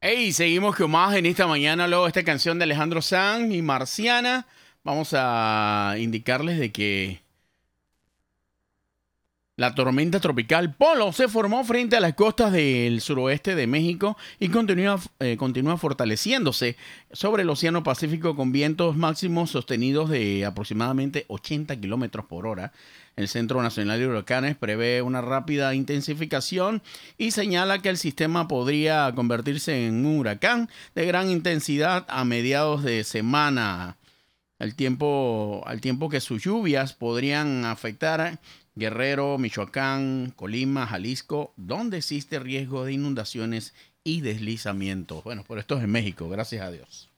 Hey, seguimos con más en esta mañana, luego de esta canción de Alejandro Sanz y Marciana. Vamos a indicarles de que la tormenta tropical Polo se formó frente a las costas del suroeste de México y continúa fortaleciéndose sobre el Océano Pacífico con vientos máximos sostenidos de aproximadamente 80 kilómetros por hora. El Centro Nacional de Huracanes prevé una rápida intensificación y señala que el sistema podría convertirse en un huracán de gran intensidad a mediados de semana, al tiempo que sus lluvias podrían afectar Guerrero, Michoacán, Colima, Jalisco, donde existe riesgo de inundaciones y deslizamientos. Bueno, pero esto es en México, gracias a Dios.